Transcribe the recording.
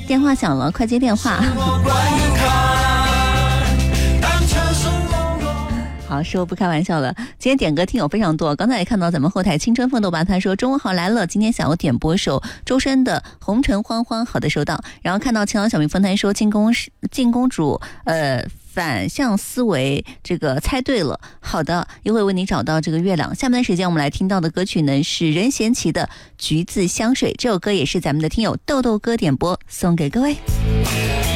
电话响了，快接电话。好，是我不开玩笑了。今天点歌听友非常多，刚才也看到咱们后台青春奋斗吧，他说中午好来了，今天想要点播首周深的《红尘慌慌》，好的收到。然后看到青岛小明风谈说晋公主反向思维这个猜对了，好的，一会为你找到这个月亮。下面的时间我们来听到的歌曲呢是任贤齐的《橘子香水》，这首歌也是咱们的听友豆豆哥点播送给各位。